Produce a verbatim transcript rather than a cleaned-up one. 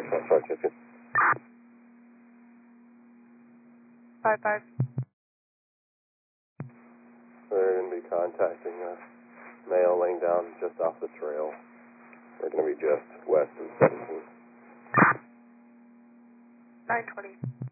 Foxtrot Champion. Five five. We're going to be contacting a male laying down just off the trail. We're going to be just west of seventeen. Nine twenty.